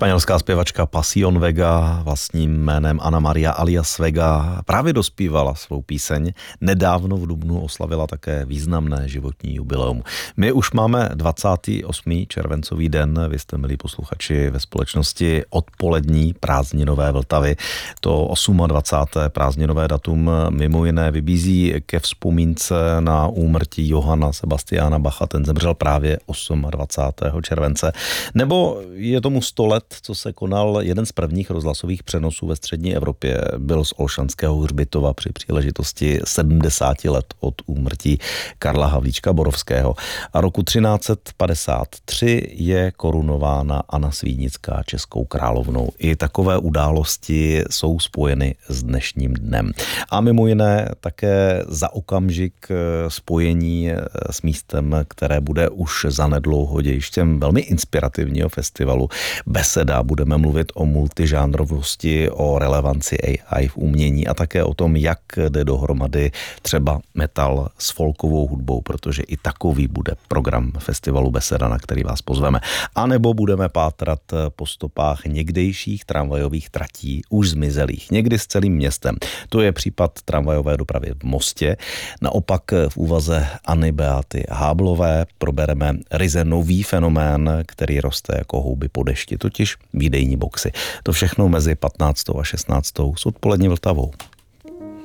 Španělská zpěvačka Pasión Vega, vlastním jménem Ana Maria alias Vega, právě dospívala svou píseň. Nedávno v dubnu oslavila také významné životní jubileum. My už máme 28. červencový den, vy jste, milí posluchači, ve společnosti odpolední prázdninové Vltavy. To 28. prázdninové datum mimo jiné vybízí ke vzpomínce na úmrtí Johanna Sebastiana Bacha, ten zemřel právě 28. července. Nebo je tomu 100 let, co se konal jeden z prvních rozhlasových přenosů ve střední Evropě. Byl z Olšanského hřbitova při příležitosti 70 let od úmrtí Karla Havlíčka Borovského. A roku 1353 je korunována Anna Svídnická českou královnou. I takové události jsou spojeny s dnešním dnem. A mimo jiné také za okamžik spojení s místem, které bude už zanedlouho dějištěm velmi inspirativního festivalu Beseda. Budeme mluvit o multižánrovosti, o relevanci AI v umění a také o tom, jak jde dohromady třeba metal s folkovou hudbou, protože i takový bude program festivalu Beseda, na který vás pozveme. A nebo budeme pátrat po stopách někdejších tramvajových tratí, už zmizelých, někdy s celým městem. To je případ tramvajové dopravy v Mostě. Naopak v úvaze Anny Beaty Háblové probereme ryze nový fenomén, který roste jako houby po dešti, totiž výdejní boxy. To všechno mezi 15. a 16. s odpolední Vltavou.